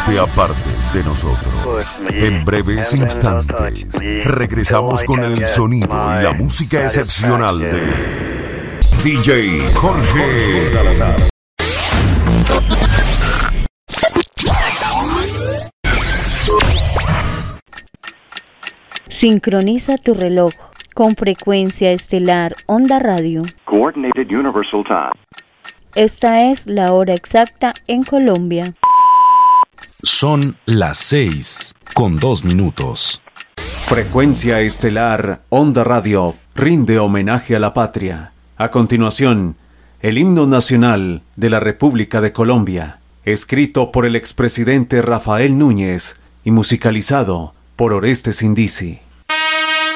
te apartes de nosotros. En breves instantes, regresamos con el sonido y la música excepcional de DJ Jorge Salazar. Sincroniza tu reloj con frecuencia estelar Onda Radio. Coordinated Universal Time. Esta es la hora exacta en Colombia. Son las 6:02. Frecuencia estelar Onda Radio rinde homenaje a la patria. A continuación, el himno nacional de la República de Colombia, escrito por el expresidente Rafael Núñez y musicalizado por Orestes Indisi.